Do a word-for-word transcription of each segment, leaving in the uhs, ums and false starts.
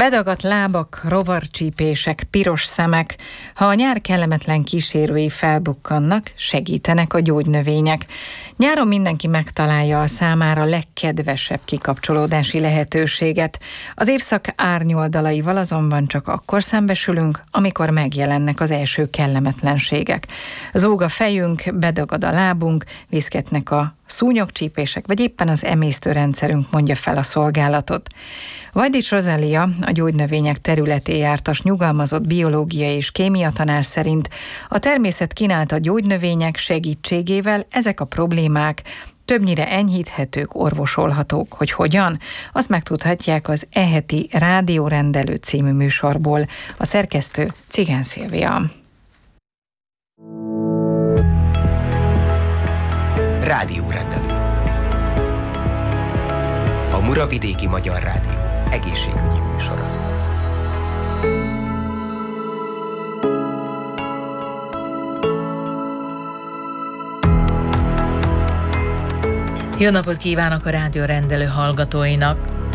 Bedagadt lábak, rovarcsípések, piros szemek. Ha a nyár kellemetlen kísérői felbukkannak, segítenek a gyógynövények. Nyáron mindenki megtalálja a számára legkedvesebb kikapcsolódási lehetőséget. Az évszak árnyoldalaival azonban csak akkor szembesülünk, amikor megjelennek az első kellemetlenségek. Zúg a fejünk, bedagad a lábunk, viszketnek a szúnyogcsípések, vagy éppen az emésztőrendszerünk mondja fel a szolgálatot. Vajdics Rozália, a gyógynövények területén jártas nyugalmazott biológiai és kémia tanár szerint a természet kínálta gyógynövények segítségével ezek a problémák többnyire enyhíthetők, orvosolhatók. Hogy hogyan? Azt megtudhatják az E heti Rádiórendelő című műsorból. A szerkesztő Cigán Szilvia. Rádiórendelő. A Muravidéki Magyar Rádió egészségügyi műsora. Jó napot kívánok a rádiórendelő hallgatóinak!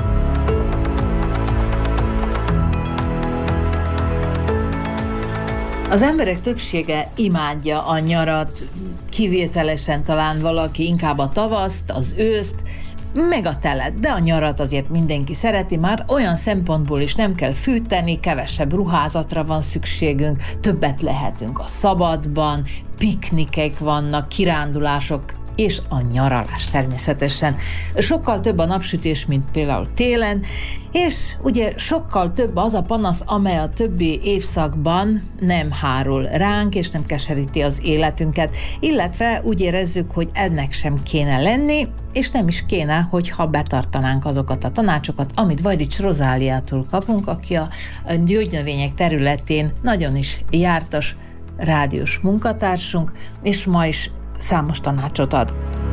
Az emberek többsége imádja a nyarat, kivételesen talán valaki inkább a tavaszt, az őszt, meg a telet, de a nyarat azért mindenki szereti, már olyan szempontból is nem kell fűteni, kevesebb ruházatra van szükségünk, többet lehetünk a szabadban, piknikek vannak, kirándulások, és a nyaralás természetesen. Sokkal több a napsütés, mint például télen, és ugye sokkal több az a panasz, amely a többi évszakban nem hárul ránk, és nem keseríti az életünket, illetve úgy érezzük, hogy ennek sem kéne lenni, és nem is kéne, hogyha betartanánk azokat a tanácsokat, amit Vajdics Rozáliától kapunk, aki a gyógynövények területén nagyon is jártas rádiós munkatársunk, és ma is számos tanácsot ad.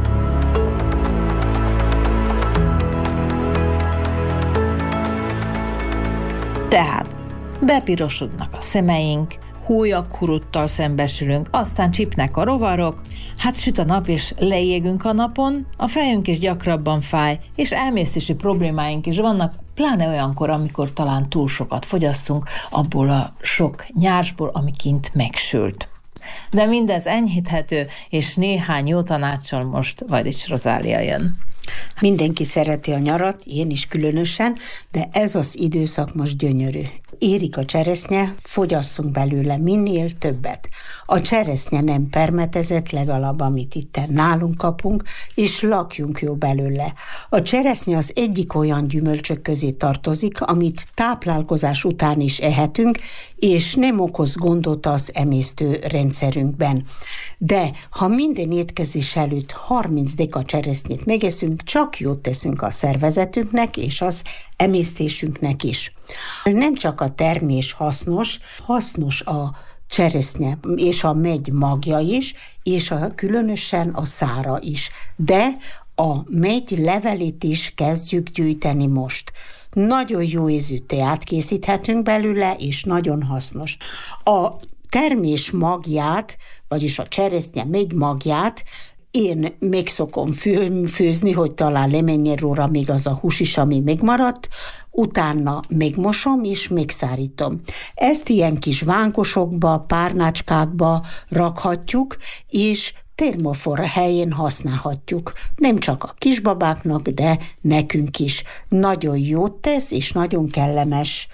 Tehát bepirosodnak a szemeink, hólyakuruttal szembesülünk, aztán csipnek a rovarok, hát süt a nap és leégünk a napon, a fejünk is gyakrabban fáj, és elmésztési problémáink is vannak, pláne olyankor, amikor talán túl sokat fogyasztunk abból a sok nyársból, ami kint megsült. De mindez enyhíthető, és néhány jó tanáccsal most Vajdics Rozália jön. Mindenki szereti a nyarat, én is különösen, de ez az időszak most gyönyörű. Érik a cseresznye, fogyasszunk belőle minél többet. A cseresznye nem permetezett, legalább amit itt nálunk kapunk, és lakjunk jó belőle. A cseresznye az egyik olyan gyümölcsök közé tartozik, amit táplálkozás után is ehetünk, és nem okoz gondot az emésztő rendszerünkben. De ha minden étkezés előtt harminc deka cseresznyét megeszünk, csak jót teszünk a szervezetünknek és az emésztésünknek is. Nem csak a termés hasznos, hasznos a cseresznye és a megy magja is, és a, különösen a szára is. De a megy levelét is kezdjük gyűjteni most. Nagyon jó ízű teát készíthetünk belőle, és nagyon hasznos. A termés magját, vagyis a cseresznye megy magját én még szokom fő, főzni, hogy talán lemenjen róla még az a hús is, ami megmaradt, utána megmosom és megszárítom. Ezt ilyen kis vánkosokba, párnácskákba rakhatjuk, és termofor helyén használhatjuk. Nem csak a kisbabáknak, de nekünk is. Nagyon jót tesz, és nagyon kellemes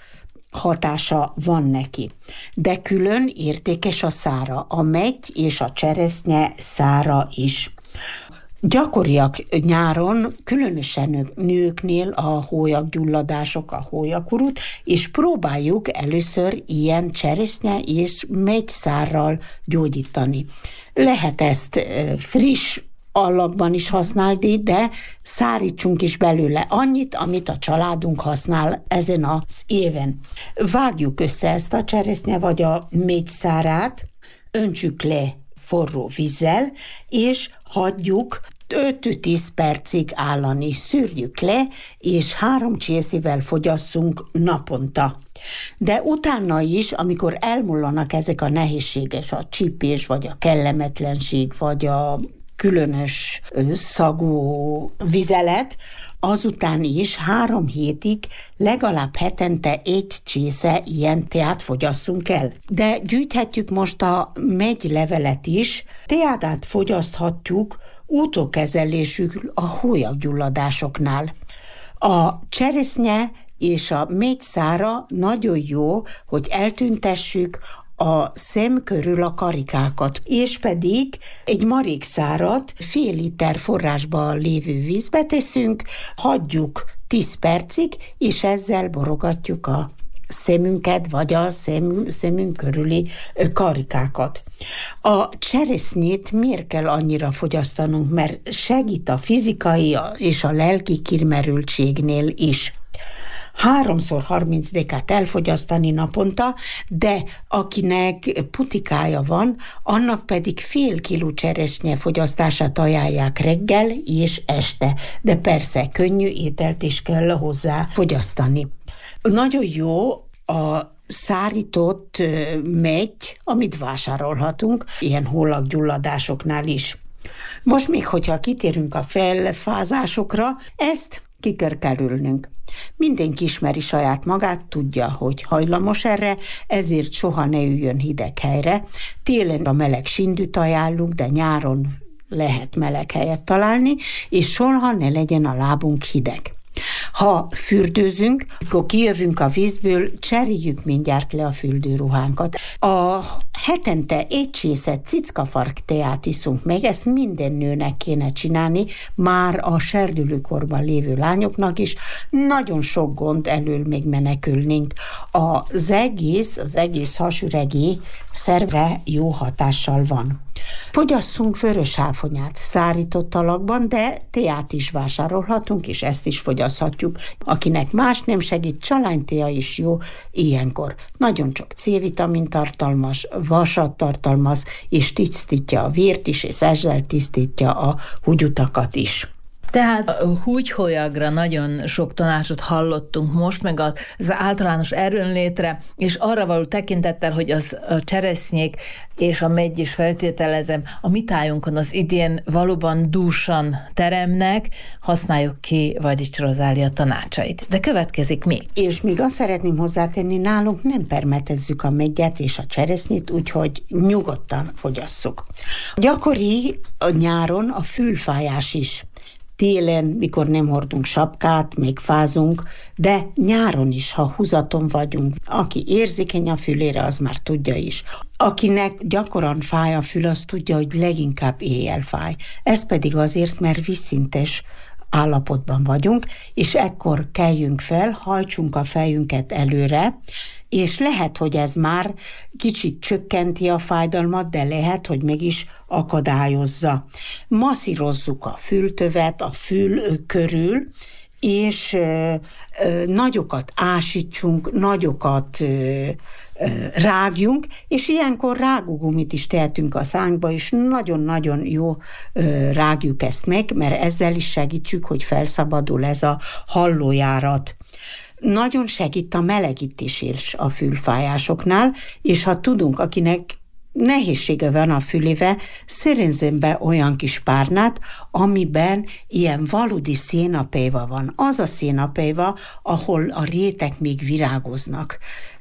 hatása van neki. De külön értékes a szára, a megy és a cseresznye szára is. Gyakoriak nyáron, különösen nőknél a hólyaggyulladások, a hólyakurut, és próbáljuk először ilyen cseresznye és megyszárral gyógyítani. Lehet ezt friss alakban is használni, de szárítsunk is belőle annyit, amit a családunk használ ezen az éven. Vágjuk össze ezt a cseresznye vagy a megyszárát, öntsük le forró vízzel, és hagyjuk öt-tíz percig állani, szűrjük le, és három csészével fogyasszunk naponta. De utána is, amikor elmullanak ezek a nehézséges, a csípés, vagy a kellemetlenség, vagy a különös szagú vizelet, azután is három hétig legalább hetente egy csésze ilyen teát fogyasszunk el. De gyűjthetjük most a megylevelet is, teát fogyaszthatjuk utókezelésük a hólyaggyulladásoknál. A cseresznye és a megyszára nagyon jó, hogy eltüntessük a szem körül a karikákat, és pedig egy marékszárat fél liter forrásban lévő vízbe teszünk, hagyjuk tíz percig, és ezzel borogatjuk a szemünket, vagy a szem, szemünk körüli karikákat. A cseresznyét miért kell annyira fogyasztanunk? Mert segít a fizikai és a lelki kirmerültségnél is. Háromszor harminc dekát elfogyasztani naponta, de akinek putikája van, annak pedig fél kiló cseresznye fogyasztását ajánlják reggel és este. De persze könnyű ételt is kell hozzá fogyasztani. Nagyon jó a szárított meggy, amit vásárolhatunk, ilyen hólyaggyulladásoknál is. Most még, hogyha kitérünk a felfázásokra, ezt ki kell kerülnünk. Mindenki ismeri saját magát, tudja, hogy hajlamos erre, ezért soha ne üljön hideg helyre. Télen a meleg sindűt ajánlunk, de nyáron lehet meleg helyet találni, és soha ne legyen a lábunk hideg. Ha fürdőzünk, akkor kijövünk a vízből, cseréljük mindjárt le a fürdőruhánkat. A hetente egy csésze cickafark teát iszunk meg, ezt minden nőnek kéne csinálni, már a serdülőkorban lévő lányoknak is, nagyon sok gond elől még menekülnénk. Az egész, az egész hasüregi szervre jó hatással van. Fogyasszunk vörös áfonyát szárított alakban, de teát is vásárolhatunk, és ezt is fogyaszthatjuk. Akinek más nem segít, csalánytea is jó ilyenkor. Nagyon sok C-vitamin tartalmas, vasat tartalmaz, és tisztítja a vért is, és ezzel tisztítja a húgyutakat is. Tehát a húgyhólyagra nagyon sok tanácsot hallottunk most, meg az általános erőnlétre, és arra való tekintettel, hogy az a cseresznyék és a meggy is feltételezem, a mi tájunkon az idén valóban dúsan teremnek, használjuk ki Vadics Rozália tanácsait. De következik mi? És még azt szeretném hozzátenni, nálunk nem permetezzük a meggyet és a cseresznyét, úgyhogy nyugodtan fogyasszuk. Gyakori a nyáron a fülfájás is. Télen, mikor nem hordunk sapkát, még fázunk, de nyáron is, ha húzaton vagyunk. Aki érzékeny a fülére, az már tudja is. Akinek gyakran fáj a fül, az tudja, hogy leginkább éjjel fáj. Ez pedig azért, mert vízszintes állapotban vagyunk, és ekkor keljünk fel, hajtsunk a fejünket előre, és lehet, hogy ez már kicsit csökkenti a fájdalmat, de lehet, hogy mégis akadályozza. Masszírozzuk a fültövet, a fül körül, és ö, ö, nagyokat ásítsunk, nagyokat ö, ö, rágjunk, és ilyenkor rágógumit is tehetünk a szánkba, és nagyon-nagyon jó ö, rágjuk ezt meg, mert ezzel is segítsük, hogy felszabadul ez a hallójárat. Nagyon segít a melegítés is a fülfájásoknál, és ha tudunk, akinek nehézsége van a fülével, szerezzön be olyan kis párnát, amiben ilyen valódi szénapéva van. Az a szénapéva, ahol a rétek még virágoznak.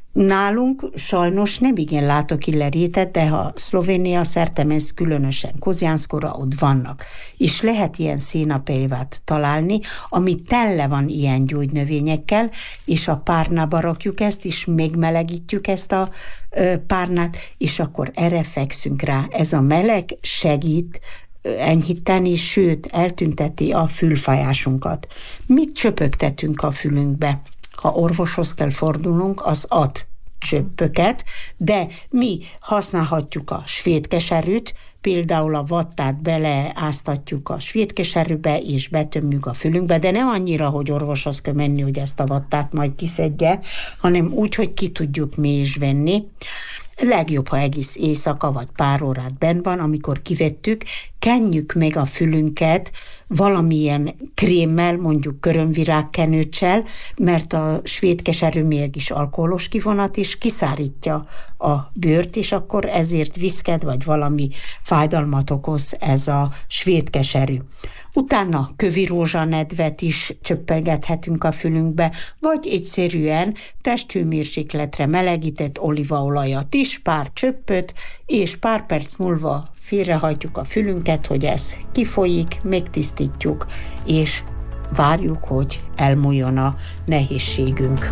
Nálunk sajnos nem igen látok ille rétet, de ha Szlovénia szerte mész, különösen Kozjánszkora, ott vannak. És lehet ilyen szénapévát találni, ami tele van ilyen gyógynövényekkel, és a párnába rakjuk ezt, és megmelegítjük ezt a ö, párnát, és akkor erre fekszünk rá. Ez a meleg segít enyhíteni, sőt, eltünteti a fülfájásunkat. Mit csöpögtetünk a fülünkbe? Ha orvoshoz kell fordulnunk, az ad csöppöket, de mi használhatjuk a svédkeserűt, például a vattát beleáztatjuk a svédkeserűbe, és betömjük a fülünkbe, de nem annyira, hogy orvoshoz kell menni, hogy ezt a vattát majd kiszedje, hanem úgy, hogy ki tudjuk mi is venni. Legjobb, ha egész éjszaka vagy pár órát benn van, amikor kivettük, kenjük meg a fülünket valamilyen krémmel, mondjuk körömvirágkenőccsel, mert a svédkeserű mégis alkoholos kivonat, és kiszárítja a bőrt, és akkor ezért viszked, vagy valami fájdalmat okoz ez a svéd keserű. Utána kövi rózsanedvet is csöppengethetünk a fülünkbe, vagy egyszerűen testhőmérsékletre melegített olívaolajat is, pár csöppöt, és pár perc múlva félrehajtjuk a fülünket, hogy ez kifolyik, megtisztítjuk, és várjuk, hogy elmúljon a nehézségünk.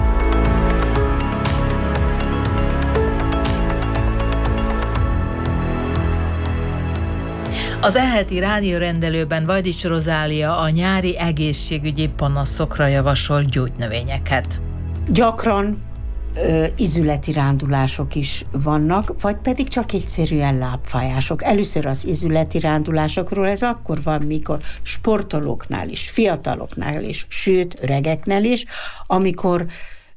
Az e-heti rádiórendelőben Vajdics Rozália a nyári egészségügyi panaszokra javasol gyógynövényeket. Gyakran ö, izületi rándulások is vannak, vagy pedig csak egyszerűen lábfájások. Először az izületi rándulásokról, ez akkor van, mikor sportolóknál is, fiataloknál is, sőt, öregeknél is, amikor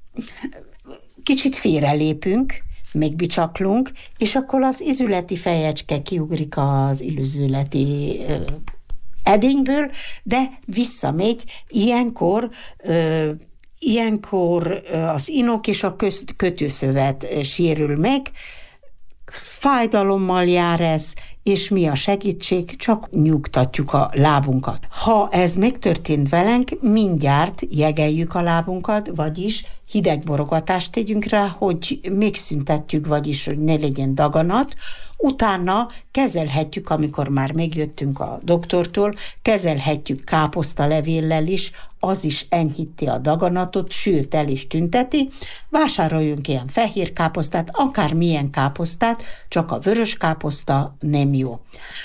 kicsit félrelépünk, megbicsaklunk, és akkor az izületi fejecske kiugrik az illüzületi ö, edényből, de visszamegy. Ilyenkor, ö, ilyenkor az inok és a köz, kötőszövet sérül meg, fájdalommal jár ez, és mi a segítség? Csak nyugtatjuk a lábunkat. Ha ez megtörtént velünk, mindjárt jegeljük a lábunkat, vagyis hideg borogatást tegyünk rá, hogy megszüntetjük, vagyis hogy ne legyen daganat. Utána kezelhetjük, amikor már megjöttünk a doktortól, kezelhetjük káposztalevéllel is, az is enyhíti a daganatot, sőt el is tünteti. Vásároljunk ilyen fehér káposztát, akár milyen káposztát, csak a vörös káposzta nem jó.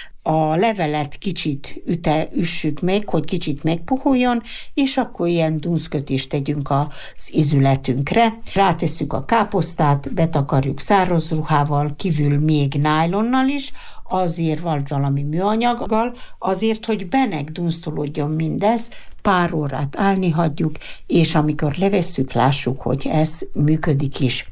A levelet kicsit üte, üssük meg, hogy kicsit megpuhuljon, és akkor ilyen dunszkötést tegyünk az izületünkre. Rátesszük a káposztát, betakarjuk száraz ruhával, kívül még nájlonnal is, azért vagy valami műanyaggal, azért, hogy benegdunsztolódjon mindez, pár órát állni hagyjuk, és amikor levesszük, lássuk, hogy ez működik is.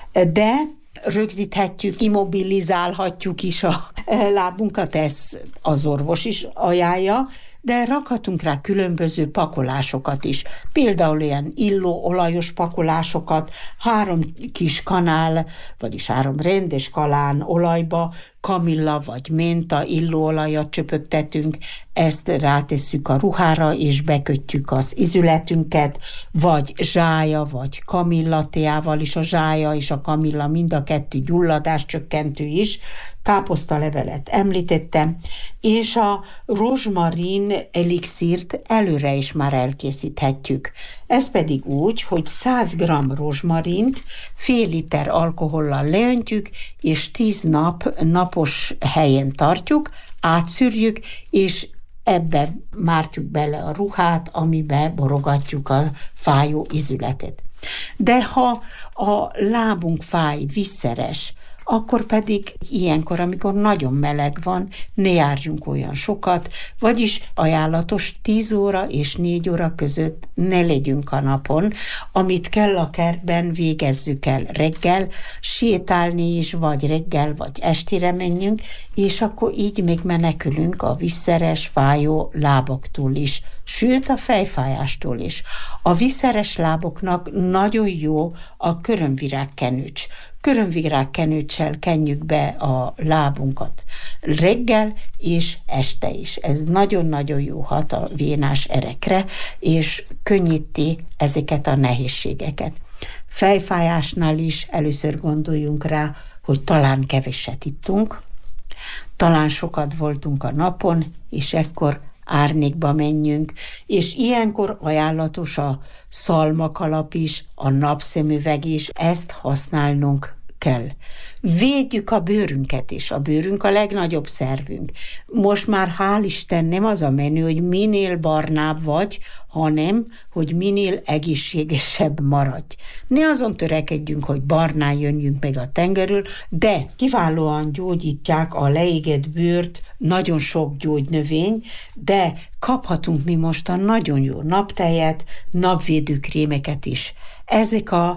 De rögzíthetjük, immobilizálhatjuk is a lábunkat, ez az orvos is ajánlja, de rakhatunk rá különböző pakolásokat is. Például ilyen illó olajos pakolásokat, három kis kanál, vagyis három rendes kalán olajba, kamilla vagy ménta illóolajat csöpögtetünk, ezt rátesszük a ruhára, és bekötjük az izületünket, vagy zsája, vagy kamilla teával is, a zsája és a kamilla mind a kettő gyulladás csökkentő is, káposztalevelet említettem, és a rozsmarin elixírt előre is már elkészíthetjük. Ez pedig úgy, hogy száz gramm rozsmarint fél liter alkohollal leöntjük, és tíz nap napos helyen tartjuk, átszűrjük, és ebbe mártjuk bele a ruhát, amiben borogatjuk a fájó izületet. De ha a lábunk fáj, visszeres, akkor pedig ilyenkor, amikor nagyon meleg van, ne járjunk olyan sokat, vagyis ajánlatos tíz óra és négy óra között ne legyünk a napon, amit kell a kertben, végezzük el reggel, sétálni is, vagy reggel, vagy estire menjünk, és akkor így még menekülünk a visszeres, fájó láboktól is, sőt a fejfájástól is. A visszeres láboknak nagyon jó a körömvirágkenőcs. Körömvirágkenőccsel kenjük be a lábunkat reggel és este is. Ez nagyon-nagyon jó hat a vénás erekre, és könnyíti ezeket a nehézségeket. Fejfájásnál is először gondoljunk rá, hogy talán keveset ittunk, talán sokat voltunk a napon, és ekkor árnyékba menjünk, és ilyenkor ajánlatos a szalmakalap is, a napszemüveg is, ezt használnunk kell. Védjük a bőrünket is, a bőrünk a legnagyobb szervünk. Most már hál' Isten nem az a menü, hogy minél barnább vagy, hanem, hogy minél egészségesebb maradj. Ne azon törekedjünk, hogy barnán jönjünk meg a tengerről, de kiválóan gyógyítják a leégett bőrt nagyon sok gyógynövény, de kaphatunk mi most a nagyon jó naptejet, napvédőkrémeket is. Ezek a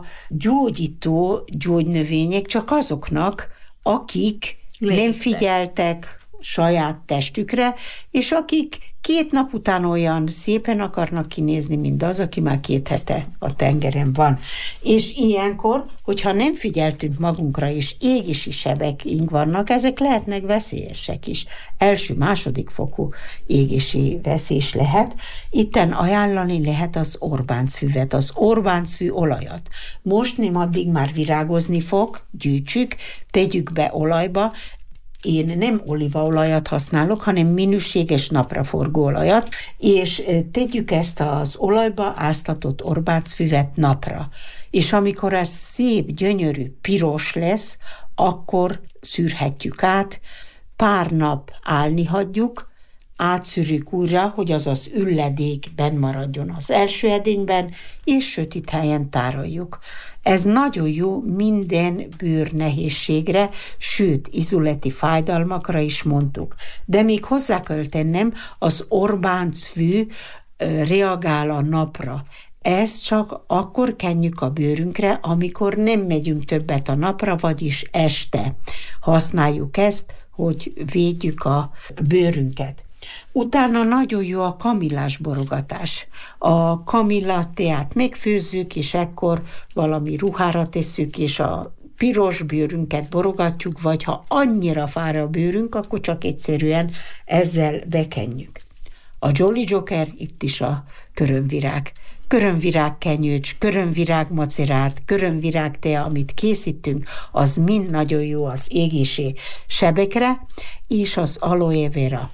gyógyító gyógynövények csak azoknak, akik Létszek. nem figyeltek, saját testükre, és akik két nap után olyan szépen akarnak kinézni, mint az, aki már két hete a tengeren van. És ilyenkor, hogyha nem figyeltünk magunkra, és égési sebekink vannak, ezek lehetnek veszélyesek is. Első-második fokú égési veszélyes lehet. Itten ajánlani lehet az Orbáncfüvet, az Orbáncfű olajat. Most nem addig már virágozni fog, gyűjtsük, tegyük be olajba. Én nem olívaolajat használok, hanem minőséges napraforgó olajat, és tegyük ezt az olajba áztatott Orbáncfüvet napra. És amikor ez szép, gyönyörű, piros lesz, akkor szűrhetjük át, pár nap állni hagyjuk, átszűrjük újra, hogy az az ülledék benn maradjon az első edényben, és sötét helyen tároljuk. Ez nagyon jó minden bőr nehézségre, sőt, izületi fájdalmakra is mondtuk. De még hozzá kell tennem, az Orbáncfű reagál a napra. Ezt csak akkor kenjük a bőrünkre, amikor nem megyünk többet a napra, vagyis este. Használjuk ezt, hogy védjük a bőrünket. Utána nagyon jó a kamillás borogatás. A kamilla teát megfőzzük, és ekkor valami ruhára tesszük, és a piros bőrünket borogatjuk, vagy ha annyira fára a bőrünk, akkor csak egyszerűen ezzel bekenjük. A Jolly Joker, itt is a körömvirág. Körömvirág kenyőcs, körömvirág macerát, körömvirág tea, amit készítünk, az mind nagyon jó az égési sebekre, és az aloe vera.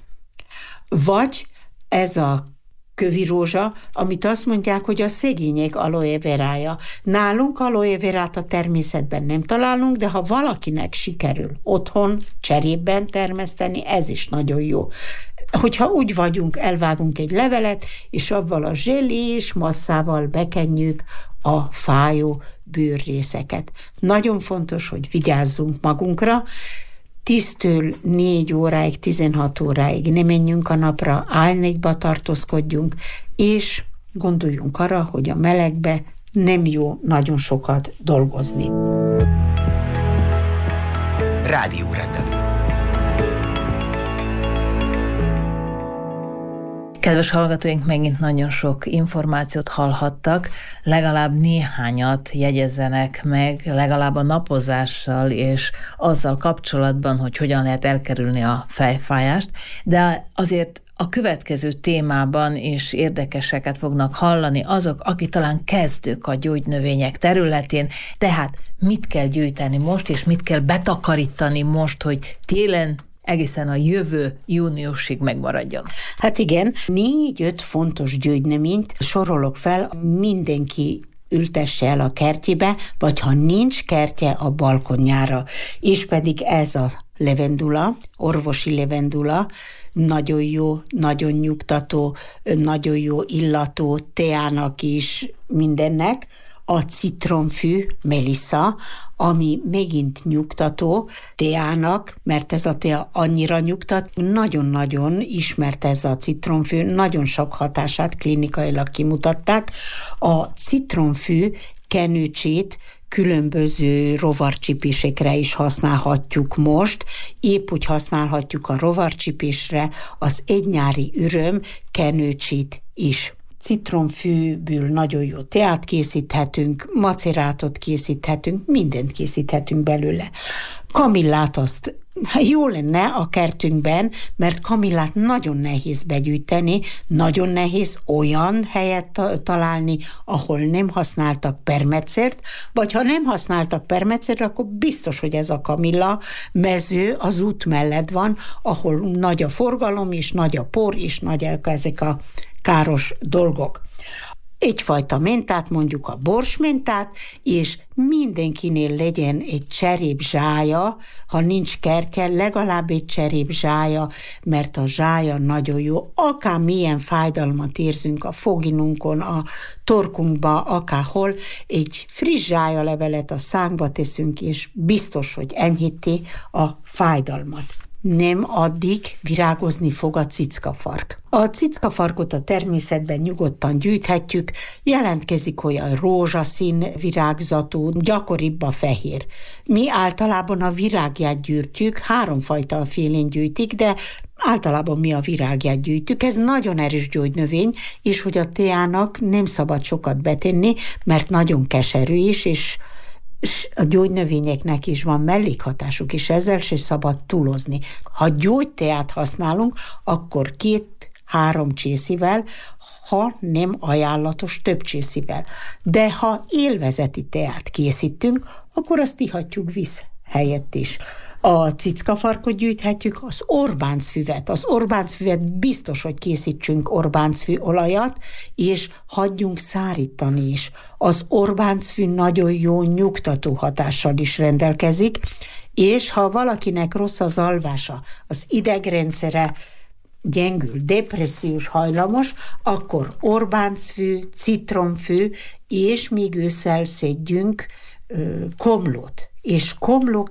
Vagy ez a kövi rózsa, amit azt mondják, hogy a szegények aloe verája. Nálunk aloe verát a természetben nem találunk, de ha valakinek sikerül otthon cserében termeszteni, ez is nagyon jó. Hogyha úgy vagyunk, elvágunk egy levelet, és avval a zselés masszával bekenjük a fájó bőrrészeket. Nagyon fontos, hogy vigyázzunk magunkra, tíztől négy óráig, tizenhat óráig ne menjünk a napra, álnékba tartózkodjunk, és gondoljunk arra, hogy a melegbe nem jó nagyon sokat dolgozni. Rádiórendelő. Kedves hallgatóink, megint nagyon sok információt hallhattak, legalább néhányat jegyezzenek meg, legalább a napozással és azzal kapcsolatban, hogy hogyan lehet elkerülni a fejfájást, de azért a következő témában is érdekeseket fognak hallani azok, akik talán kezdők a gyógynövények területén, tehát mit kell gyűjteni most, és mit kell betakarítani most, hogy télen egészen a jövő júniusig megmaradjon. Hát igen, négy-öt fontos gyógynövényt sorolok fel, mindenki ültesse el a kertjébe, vagy ha nincs kertje, a balkonjára. És pedig ez a levendula, orvosi levendula, nagyon jó, nagyon nyugtató, nagyon jó illatú, teának is, mindennek. A citromfű, melissa, ami megint nyugtató teának, mert ez a tea annyira nyugtat, nagyon-nagyon ismert ez a citromfű, nagyon sok hatását klinikailag kimutatták. A citromfű kenőcsét különböző rovarcsipésekre is használhatjuk most, épp úgy használhatjuk a rovarcsipésre az egynyári öröm kenőcsét is. Citromfűből nagyon jó teát készíthetünk, macerátot készíthetünk, mindent készíthetünk belőle. Kamillát azt jó lenne a kertünkben, mert kamillát nagyon nehéz begyűjteni, nagyon nehéz olyan helyet találni, ahol nem használtak permetszert, vagy ha nem használtak permetszert, akkor biztos, hogy ez a kamilla mező az út mellett van, ahol nagy a forgalom, és nagy a por, és nagy ezek a káros dolgok. Egyfajta mentát, mondjuk a borsmentát, és mindenkinél legyen egy cserépzsája, ha nincs kertje, legalább egy cserépzsája, mert a zsája nagyon jó. Akár milyen fájdalmat érzünk a foginunkon, a torkunkba, akárhol, egy friss zsájalevelet a szánkba teszünk, és biztos, hogy enyhíti a fájdalmat. nem addig virágozni fog a cickafark. A cickafarkot a természetben nyugodtan gyűjthetjük, jelentkezik olyan rózsaszín virágzatú, gyakoribb a fehér. Mi általában a virágját gyűjtjük, háromfajta félén gyűjtik, de általában mi a virágját gyűjtjük. Ez nagyon erős gyógynövény, és hogy a teának nem szabad sokat betenni, mert nagyon keserű is, és a gyógynövényeknek is van mellékhatásuk, és ezzel se szabad túlozni. Ha gyógyteát használunk, akkor két-három csészivel, ha nem ajánlatos több csészivel. De ha élvezeti teát készítünk, akkor azt ihatjuk víz helyett is. A cickafarkot gyűjthetjük, az orbáncfüvet. Az orbáncfüvet biztos, hogy készítsünk orbáncfű olajat, és hagyjunk szárítani is. Az orbáncfű nagyon jó nyugtató hatással is rendelkezik, és ha valakinek rossz az alvása, az idegrendszere gyengül, depressziós hajlamos, akkor orbáncfű, citromfű, és még ősszel szedjünk ö, komlót, és komló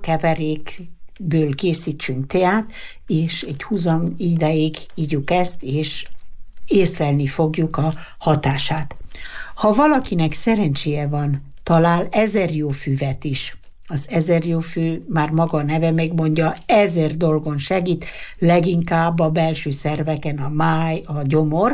keverékből készítsünk teát, és egy húzam ideig ígyuk ezt, és észlelni fogjuk a hatását. Ha valakinek szerencséje van, talál ezerjófüvet is. Az ezerjófű, már maga a neve megmondja, ezer dolgon segít, leginkább a belső szerveken, a máj, a gyomor.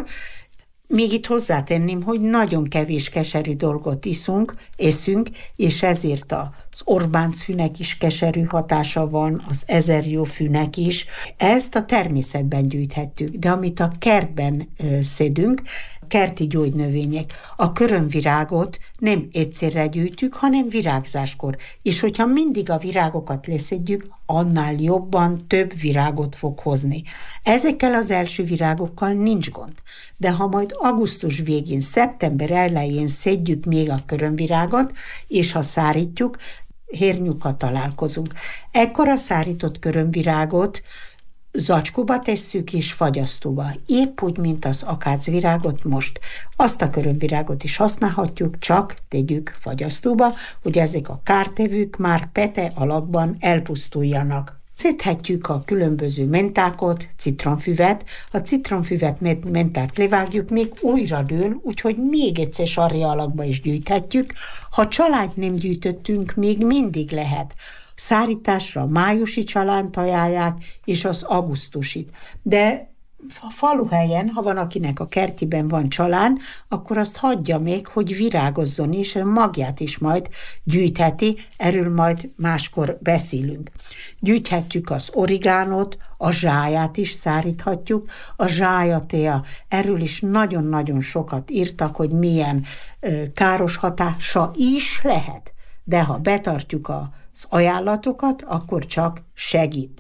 Még itt hozzátenném, hogy nagyon kevés keserű dolgot iszunk, eszünk, és ezért az orbáncfűnek is keserű hatása van, az ezerjófűnek is. Ezt a természetben gyűjthetjük, de amit a kertben ö, szedünk, kerti gyógynövények. A körömvirágot nem egyszerre gyűjtjük, hanem virágzáskor. És hogyha mindig a virágokat leszedjük, annál jobban több virágot fog hozni. Ezekkel az első virágokkal nincs gond. De ha majd augusztus végén, szeptember elején szedjük még a körömvirágot, és ha szárítjuk, hérnyukkal találkozunk. Ekkor a szárított körömvirágot zacskóba tesszük és fagyasztóba, épp úgy, mint az akácvirágot most. Azt a körömvirágot is használhatjuk, csak tegyük fagyasztóba, hogy ezek a kártevők már pete alakban elpusztuljanak. Szedhetjük a különböző mentákot, citromfüvet. A citromfüvet, mentát levágjuk, még újra dől, úgyhogy még egyszer sarja alakba is gyűjthetjük. Ha csalányt nem gyűjtöttünk, még mindig lehet. Szárításra a májusi csalánt ajánlják, és az augusztusit. De a faluhelyen, ha van, akinek a kertjében van csalán, akkor azt hagyja még, hogy virágozzon, és a magját is majd gyűjtheti, erről majd máskor beszélünk. Gyűjthetjük az origánot, a zsáját is száríthatjuk, a zsájatea, erről is nagyon-nagyon sokat írtak, hogy milyen ö, káros hatása is lehet, de ha betartjuk a az ajánlatokat, akkor csak segít.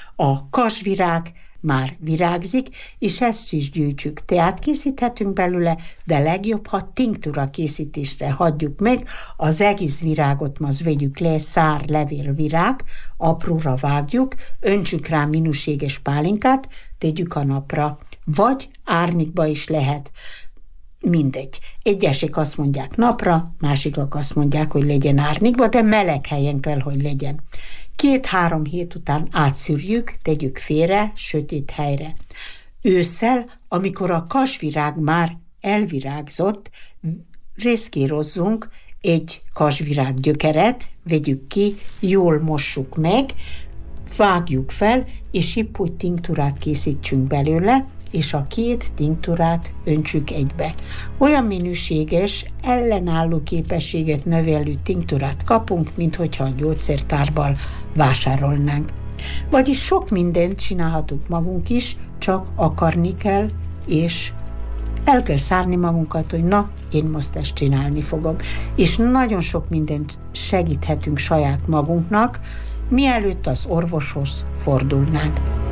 A kasvirág már virágzik, és ezt is gyűjtjük. Teát készíthetünk belőle, de legjobb, ha tinktúra készítésre hagyjuk meg, az egész virágot most vegyük le, szár, levél, virág, apróra vágjuk, öntsük rá minőséges pálinkát, tegyük a napra, vagy árnyékba is lehet. Mindegy. Egyesek azt mondják napra, másikak azt mondják, hogy legyen árnyékba, de meleg helyen kell, hogy legyen. Két-három hét után átszűrjük, tegyük félre, sötét helyre. Ősszel, amikor a kasvirág már elvirágzott, reszkírozzunk egy kasvirág gyökeret, vegyük ki, jól mossuk meg, vágjuk fel, és épp úgy tinktúrát készítsünk belőle, és a két tinktúrát öntsük egybe. Olyan minőséges, ellenálló képességet növelő tinktúrát kapunk, mint hogyha a gyógyszertárban vásárolnánk. Vagyis sok mindent csinálhatunk magunk is, csak akarni kell, és el kell szárni magunkat, hogy na, én most ezt csinálni fogom. És nagyon sok mindent segíthetünk saját magunknak, mielőtt az orvoshoz fordulnánk.